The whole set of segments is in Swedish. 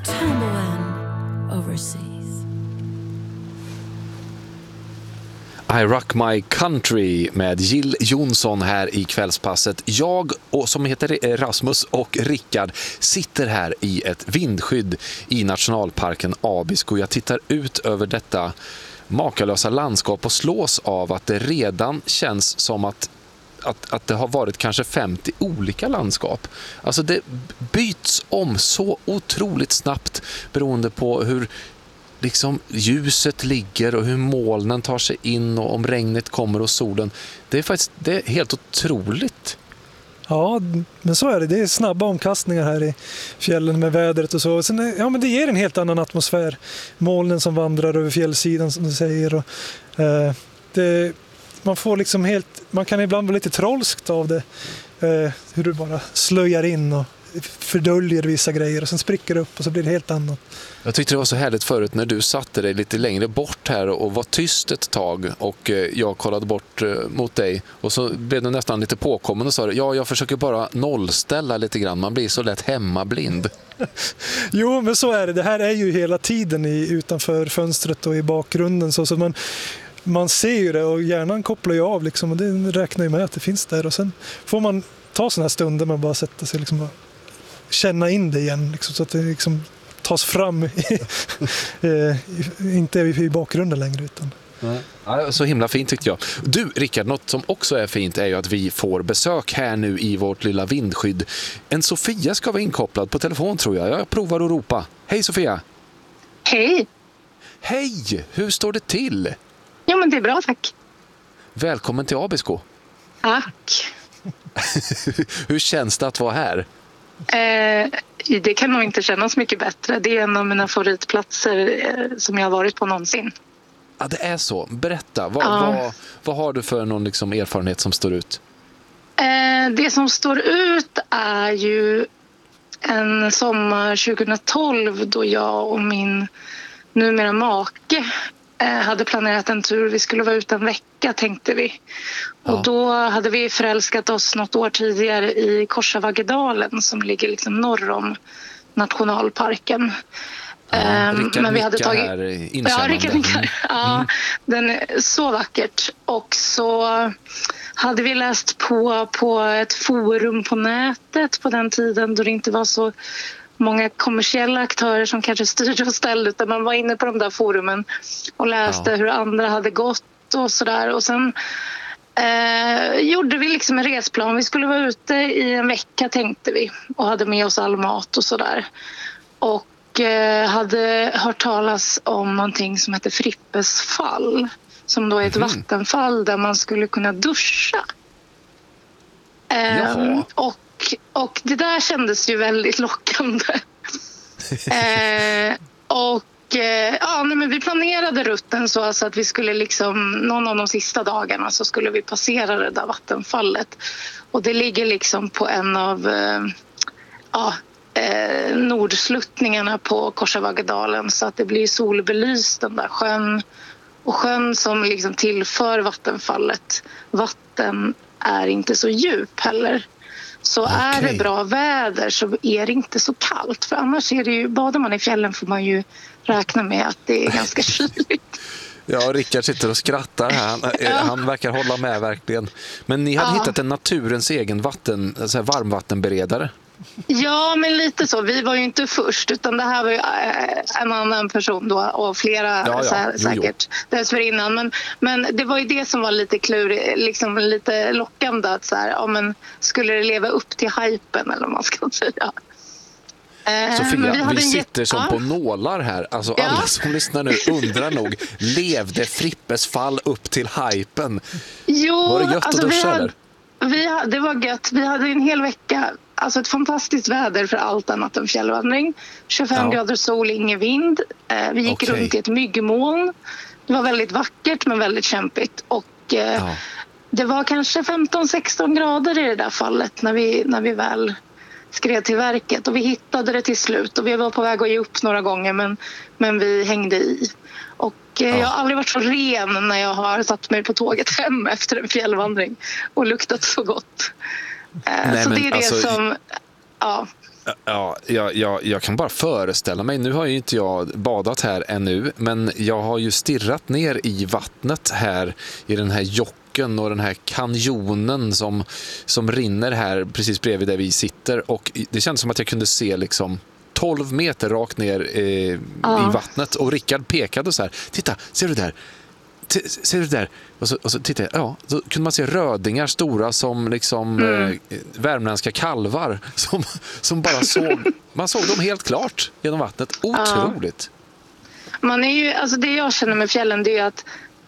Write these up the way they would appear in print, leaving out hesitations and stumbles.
tumbling overseas. I Rock My Country med Jill Johnson här i kvällspasset. Jag, som heter Rasmus, och Rickard sitter här i ett vindskydd i nationalparken Abisko. Jag tittar ut över detta makalösa landskap och slås av att det redan känns som att det har varit kanske 50 olika landskap. Alltså det byts om så otroligt snabbt beroende på hur liksom ljuset ligger och hur molnen tar sig in och om regnet kommer och solen. Det är helt otroligt. Ja, men så är det. Det är snabba omkastningar här i fjällen med vädret och så. Sen, men det ger en helt annan atmosfär. Molnen som vandrar över fjällsidan som du säger. Och, man får liksom man kan ibland vara lite trolskt av det. Hur du bara slöjar in och fördöljer vissa grejer och sen spricker det upp och så blir det helt annat. Jag tyckte det var så härligt förut när du satte dig lite längre bort här och var tyst ett tag och jag kollade bort mot dig och så blev du nästan lite påkommen och sa jag försöker bara nollställa lite grann, man blir så lätt hemmablind. Jo, men så är det. Det här är ju hela tiden utanför fönstret och i bakgrunden så man ser ju det och hjärnan kopplar ju av liksom, och det räknar ju med att det finns där och sen får man ta sådana här stunder man bara sätter sig liksom och känna in det igen liksom, så att det liksom tas fram inte i bakgrunden längre utan. Ja, så himla fint tyckte jag. Du Rickard, något som också är fint är ju att vi får besök här nu i vårt lilla vindskydd. En Sofia ska vara inkopplad på telefon tror jag. Jag provar att ropa. Hej Sofia! Hej! Hej! Hur står det till? Ja, men det är bra, tack. Välkommen till Abisko. Tack. Hur känns det att vara här? Det kan nog inte kännas mycket bättre. Det är en av mina favoritplatser som jag har varit på någonsin. Ja, det är så. Berätta, vad har du för någon liksom erfarenhet som står ut? Det som står ut är ju en sommar 2012 då jag och min numera make hade planerat en tur. Vi skulle vara ute en vecka tänkte vi. Ja. Och då hade vi förälskat oss något år tidigare i Korsavagedalen som ligger liksom norr om nationalparken. Men vi hade tagit här inkännande. Ja, den är så vackert. Och så hade vi läst på ett forum på nätet på den tiden då det inte var så många kommersiella aktörer som kanske styrde och ställde, utan man var inne på de där forumen och läste hur andra hade gått och sådär. Och sen gjorde vi liksom en resplan. Vi skulle vara ute i en vecka tänkte vi och hade med oss all mat och sådär. Och hade hört talas om någonting som heter Frippes fall, som då är ett vattenfall där man skulle kunna duscha. Och det där kändes ju väldigt lockande. Men vi planerade rutten så alltså att vi skulle liksom, någon av de sista dagarna så skulle vi passera det där vattenfallet. Och det ligger liksom på en av nordsluttningarna på Korsavagedalen, så att det blir solbelyst den där sjön. Och sjön som liksom tillför vattenfallet vatten är inte så djup heller. Så är det bra väder så är det inte så kallt. För annars är det ju, badar man i fjällen får man ju räkna med att det är ganska kyligt. Ja, Rickard sitter och skrattar här. Han verkar hålla med verkligen. Men ni hade hittat en naturens egen varmvattenberedare. Ja, men lite så. Vi var ju inte först, utan det här var ju en annan person då och flera säkert dessförinnan. Men det var ju det som var lite klurigt, liksom lite lockande att så här, men skulle det leva upp till hypen eller vad man ska säga. Sofia, vi sitter som på nålar här. Alltså alla som lyssnar nu undrar nog, levde Frippes fall upp till hypen? Jo, var det gött att duscha eller? Det var gött. Vi hade en hel vecka, alltså ett fantastiskt väder för allt annat än fjällvandring. 25 grader sol, ingen vind. Vi gick runt i ett myggmoln. Det var väldigt vackert men väldigt kämpigt. Och det var kanske 15-16 grader i det där fallet när vi väl skred till verket. Och vi hittade det till slut. Och vi var på väg att ge upp några gånger men vi hängde i. Och jag har aldrig varit så ren när jag har satt mig på tåget hem efter en fjällvandring och luktat så gott. Så det är det som... Ja. Ja, jag kan bara föreställa mig. Nu har ju inte jag badat här ännu, men jag har ju stirrat ner i vattnet här i den här jocken och den här kanjonen som rinner här precis bredvid där vi sitter, och det känns som att jag kunde se liksom 12 meter rakt ner i vattnet, och Rickard pekade så här: titta, ser du där? Ser du där? Och så tittade jag, ja, så kunde man se rödingar stora som liksom värmländska kalvar som bara man såg dem helt klart genom vattnet. Otroligt. Man är ju, alltså det jag känner med fjällen, det är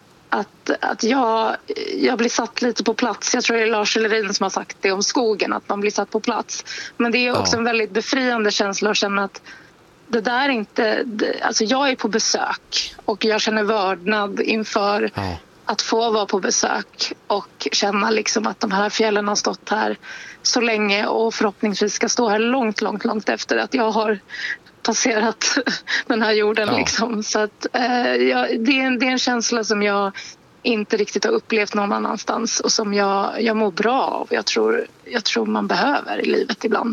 att jag blir satt lite på plats. Jag tror det är Lars Lerin som har sagt det om skogen, att man blir satt på plats. Men det är också en väldigt befriande känsla att känna att det där inte, alltså jag är på besök och jag känner vördnad inför att få vara på besök och känna liksom att de här fjällen har stått här så länge och förhoppningsvis ska stå här långt, långt, långt efter att jag har passerat den här jorden. Liksom. Så att, det är en känsla som jag inte riktigt har upplevt någon annanstans och som jag mår bra av. Jag tror man behöver i livet ibland.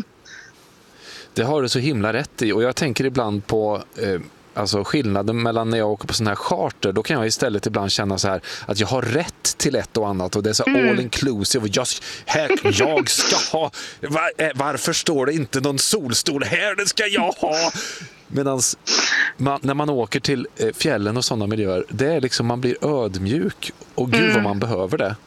Det har du så himla rätt i, och jag tänker ibland på alltså skillnaden mellan när jag åker på sån här charter. Då kan jag istället ibland känna så här att jag har rätt till ett och annat, och det är så all inclusive, och jag ska ha, varför står det inte någon solstol här, det ska jag ha. Medan när man åker till fjällen och sådana miljöer, det är liksom, man blir ödmjuk, och gud vad man behöver det.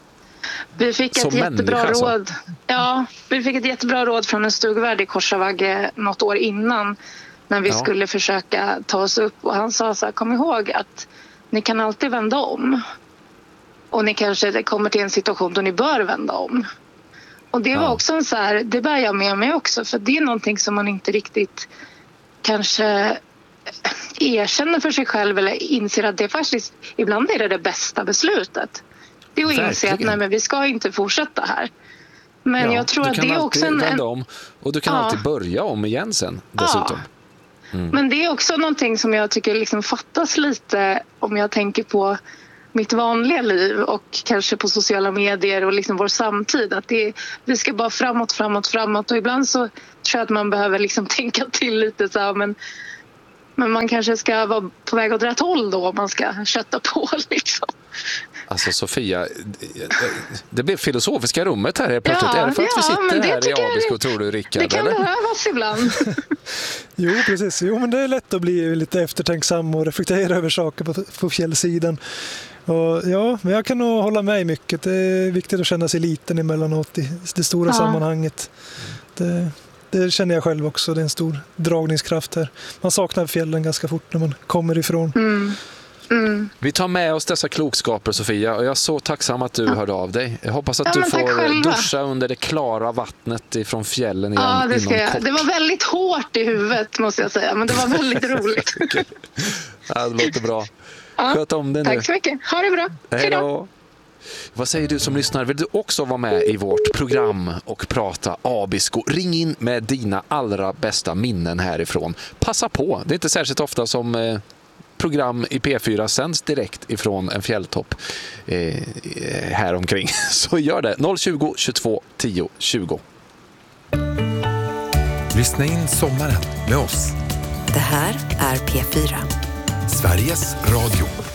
Vi fick ett jättebra råd. Ja, vi fick ett jättebra råd från en stugvärd i Korsavagge något år innan, när vi skulle försöka ta oss upp, och han sa så här: kom ihåg att ni kan alltid vända om, och ni kanske kommer till en situation då ni bör vända om. Och det var också en så här, det bär jag med mig också, för det är någonting som man inte riktigt kanske erkänner för sig själv, eller inser att det faktiskt ibland är det bästa beslutet. Det är att inse att nej, men vi ska inte fortsätta här. Men jag tror att det är också vända om, och du kan alltid börja om igen sen dessutom. Men det är också någonting som jag tycker liksom fattas lite om jag tänker på mitt vanliga liv och kanske på sociala medier och liksom vår samtid. Att vi ska bara framåt, och ibland så tror jag att man behöver liksom tänka till lite så här, men man kanske ska vara på väg åt rätt håll då, om man ska kötta på liksom. Alltså Sofia, det blev filosofiska rummet här plötsligt. Är det för att vi sitter här i Abisko, tror du, Rickard? Det kan behövas ibland. Jo, precis. Jo, men det är lätt att bli lite eftertänksam och reflektera över saker på fjällsidan. Och men jag kan nog hålla med mycket. Det är viktigt att känna sig liten emellanåt i det stora sammanhanget. Det känner jag själv också. Det är en stor dragningskraft här. Man saknar fjällen ganska fort när man kommer ifrån. Vi tar med oss dessa klokskaper, Sofia, och jag är så tacksam att du hörde av dig. Jag hoppas att du får duscha under det klara vattnet ifrån fjällen igen. Ja, det ska jag. Det var väldigt hårt i huvudet, måste jag säga, men det var väldigt roligt. Ja, det låter bra. Sköt om det nu. Tack så mycket. Ha det bra. Hej då. Vad säger du som lyssnar? Vill du också vara med i vårt program och prata Abisko? Ring in med dina allra bästa minnen härifrån. Passa på. Det är inte särskilt ofta som program i P4 sänds direkt ifrån en fjälltopp här omkring. Så gör det. 020 22 10 20. Lyssna in sommaren med oss. Det här är P4. Sveriges Radio.